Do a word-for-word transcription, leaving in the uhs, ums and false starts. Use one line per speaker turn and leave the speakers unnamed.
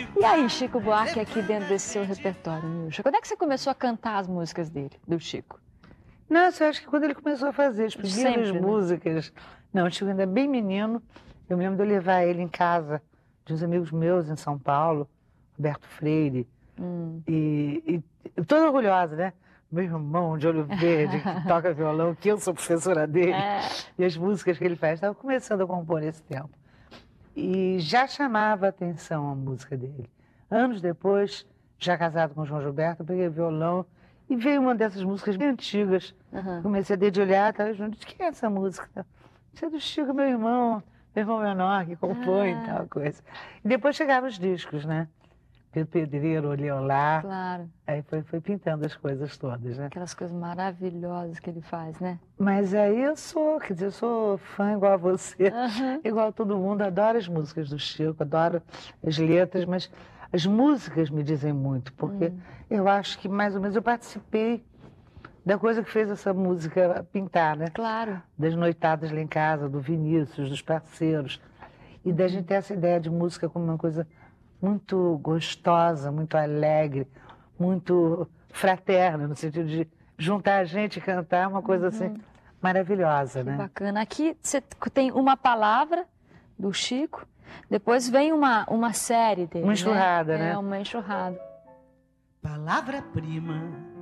E aí, Chico Buarque, aqui dentro desse seu repertório, Milcha, quando é que você começou a cantar as músicas dele, do Chico?
Nossa, eu acho que quando ele começou a fazer as primeiras
Sempre, né?
músicas... Não, o Chico ainda é bem menino. Eu me lembro de eu levar ele em casa de uns amigos meus em São Paulo, Roberto Freire. Hum. E, e toda orgulhosa, né? Meu irmão de olho verde, que toca violão, que eu sou professora dele. É. E as músicas que ele faz. Estava começando a compor nesse tempo. E já chamava a atenção a música dele. Anos depois, já casado com o João Gilberto, eu peguei violão e veio uma dessas músicas bem antigas. Uhum. Comecei a dedilhar, estava junto. De quem é essa música? Isso é do Chico, meu irmão, meu irmão menor, que compõe ah. e tal coisa. E depois chegavam os discos, né? Pedro Pedreiro, Leolá.
Claro.
Aí foi, foi pintando as coisas todas, né?
Aquelas coisas maravilhosas que ele faz, né?
Mas aí eu sou, quer dizer, eu sou fã igual a você, uhum. igual a todo mundo, adoro as músicas do Chico, adoro as letras, mas as músicas me dizem muito, porque hum. eu acho que mais ou menos eu participei da coisa que fez essa música pintar, né?
Claro.
Das noitadas lá em casa, do Vinícius, dos parceiros, e da gente ter essa ideia de música como uma coisa muito gostosa, muito alegre, muito fraterna, no sentido de juntar a gente e cantar uma coisa uhum. assim maravilhosa,
que
né?
Bacana. Aqui você tem uma palavra do Chico, depois vem uma, uma série dele,
uma enxurrada, né?
né? É, uma enxurrada.
Palavra-prima